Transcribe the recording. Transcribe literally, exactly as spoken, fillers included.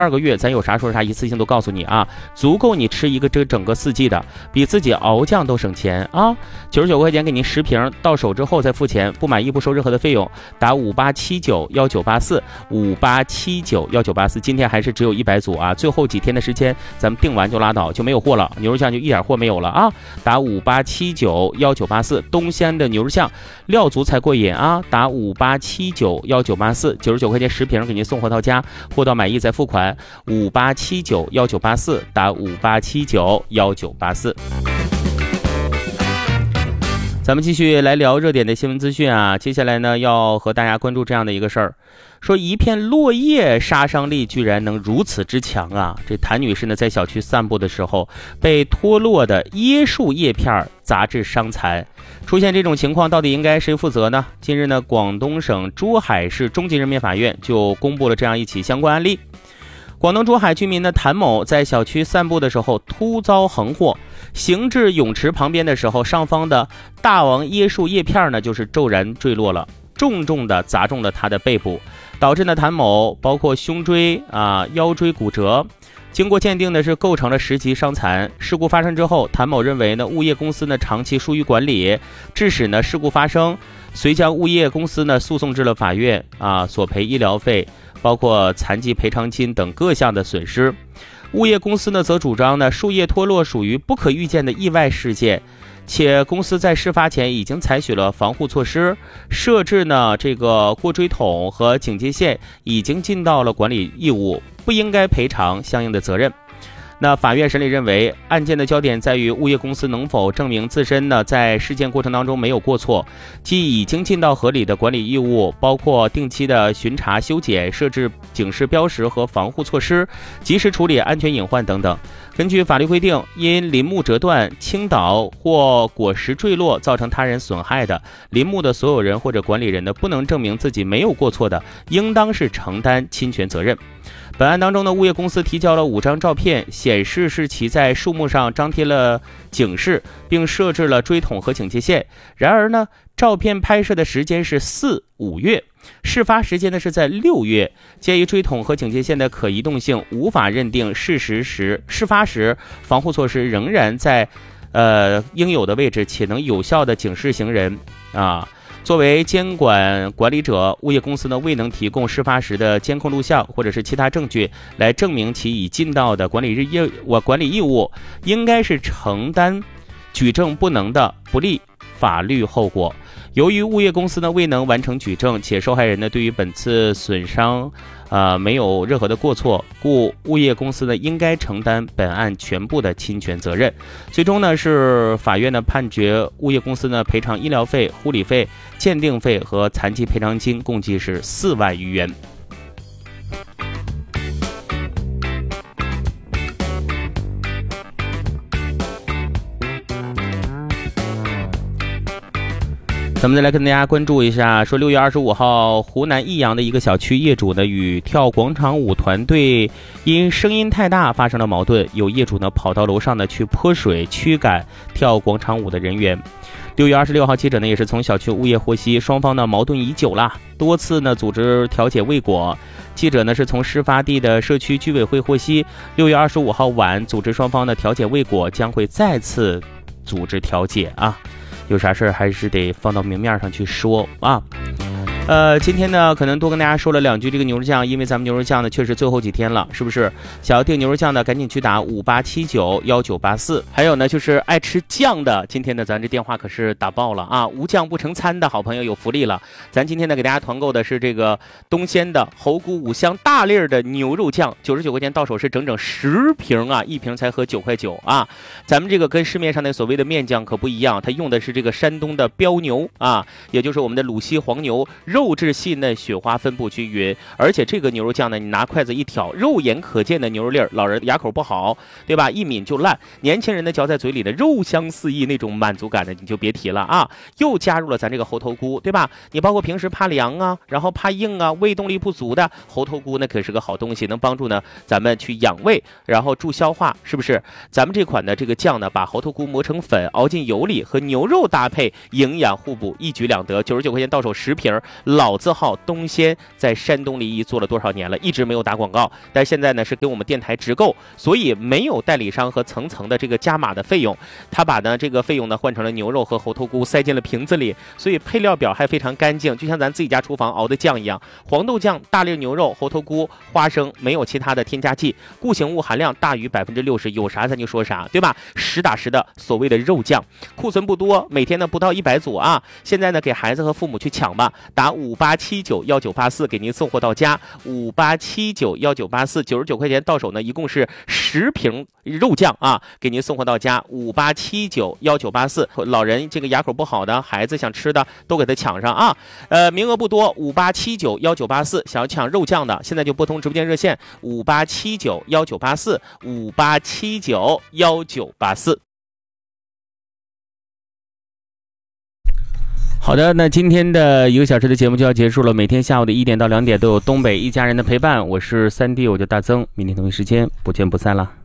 二个月，咱有啥说啥，一次性都告诉你啊，足够你吃一个这整个四季的，比自己熬酱都省钱啊！九十九块钱给您十瓶，到手之后再付钱，不满意不收任何的费用。打五八七九幺九八四，五八七九幺九八四，今天还是只有一百组啊，最后几天的时间，咱们订完就拉倒，就没有货了，牛肉酱就一点货没有了啊！打五八七九幺九八四，东鲜的牛肉酱，料足才过瘾啊！打五八七九幺九八四，九十九块钱十瓶给您送货到家，货到满意再付款。五八七九幺九八四，打五八七九幺九八四。咱们继续来聊热点的新闻资讯啊，接下来呢要和大家关注这样的一个事儿，说一片落叶杀伤力居然能如此之强啊！这谭女士呢在小区散步的时候，被脱落的椰树叶片砸至伤残。出现这种情况，到底应该谁负责呢？近日呢，广东省珠海市中级人民法院就公布了这样一起相关案例。广东珠海居民的谭某在小区散步的时候突遭横祸，行至泳池旁边的时候，上方的大王椰树叶片呢就是骤然坠落了，重重的砸中了他的背部，导致呢谭某包括胸椎啊、腰椎骨折。经过鉴定呢是构成了十级伤残。事故发生之后，谭某认为呢物业公司呢长期疏于管理，致使呢事故发生，遂将物业公司呢诉讼至了法院啊，索赔医疗费，包括残疾赔偿金等各项的损失。物业公司呢则主张呢树叶脱落属于不可预见的意外事件，且公司在事发前已经采取了防护措施，设置呢这个过锥筒和警戒线，已经尽到了管理义务，不应该赔偿相应的责任。那法院审理认为，案件的焦点在于物业公司能否证明自身呢在事件过程当中没有过错，即已经尽到合理的管理义务，包括定期的巡查修剪、设置警示标识和防护措施，及时处理安全隐患等等。根据法律规定，因林木折断、倾倒或果实坠落造成他人损害的，林木的所有人或者管理人呢不能证明自己没有过错的，应当是承担侵权责任。本案当中呢，物业公司提交了五张照片，显示是其在树木上张贴了警示，并设置了锥筒和警戒线。然而呢，照片拍摄的时间是四五月，事发时间呢是在六月。鉴于锥筒和警戒线的可移动性，无法认定事实时事发时防护措施仍然在呃应有的位置，且能有效的警示行人啊。作为监管管理者，物业公司呢未能提供事发时的监控录像或者是其他证据来证明其已尽到的管理业我管理义务，应该是承担举证不能的不利法律后果。由于物业公司呢未能完成举证，且受害人呢对于本次损伤呃没有任何的过错，故物业公司呢应该承担本案全部的侵权责任。最终呢是法院呢判决物业公司呢赔偿医疗费、护理费、鉴定费和残疾赔偿金，共计是四万余元。咱们再来跟大家关注一下，说六月二十五号，湖南益阳的一个小区业主呢与跳广场舞团队因声音太大发生了矛盾，有业主呢跑到楼上呢去泼水驱赶跳广场舞的人员。六月二十六号，记者呢也是从小区物业获悉，双方呢矛盾已久了，多次呢组织调解未果。记者呢是从事发地的社区居委会获悉，六月二十五号晚组织双方的调解未果，将会再次组织调解啊。有啥事儿还是得放到明面上去说啊。呃，今天呢，可能多跟大家说了两句这个牛肉酱，因为咱们牛肉酱呢，确实最后几天了，是不是？想要订牛肉酱的，赶紧去打五八七九幺九八四。还有呢，就是爱吃酱的，今天呢，咱这电话可是打爆了啊！无酱不成餐的好朋友有福利了。咱今天呢，给大家团购的是这个东鲜的猴骨五香大粒的牛肉酱，九十九块钱到手是整整十瓶啊，一瓶才合九块九啊。咱们这个跟市面上的所谓的面酱可不一样，它用的是这个山东的标牛啊，也就是我们的鲁西黄牛。肉质细嫩，雪花分布均匀，而且这个牛肉酱呢，你拿筷子一挑，肉眼可见的牛肉粒儿，老人牙口不好，对吧？一抿就烂，年轻人的嚼在嘴里的肉香四溢，那种满足感呢，你就别提了啊！又加入了咱这个猴头菇，对吧？你包括平时怕凉啊，然后怕硬啊，胃动力不足的猴头菇，那可是个好东西，能帮助呢咱们去养胃，然后助消化，是不是？咱们这款的这个酱呢，把猴头菇磨成粉，熬进油里，和牛肉搭配，营养互补，一举两得。九十九块钱到手十瓶。 老字号东鲜在山东临沂做了多少年了，一直没有打广告，但现在呢是给我们电台直购，所以没有代理商和层层的这个加码的费用，他把呢这个费用呢换成了牛肉和猴头菇塞进了瓶子里，所以配料表还非常干净，就像咱自己家厨房熬的酱一样。黄豆酱、大粒牛肉、猴头菇、花生，没有其他的添加剂，固形物含量大于百分之六十，有啥咱就说啥，对吧？实打实的所谓的肉酱，库存不多，每天呢不到一百组啊。现在呢给孩子和父母去抢吧，打五八七九幺九八四给您送货到家，五八七九幺九八四，九十九块钱到手呢，一共是十瓶肉酱啊，给您送货到家，五八七九幺九八四。老人这个牙口不好的，孩子想吃的都给他抢上啊。呃，名额不多，五八七九幺九八四，想要抢肉酱的，现在就拨通直播间热线五八七九幺九八四，五八七九幺九八四。好的，那今天的一个小时的节目就要结束了。每天下午的一点到两点都有东北一家人的陪伴，我是三弟，我叫大曾，明天同一时间不见不散了。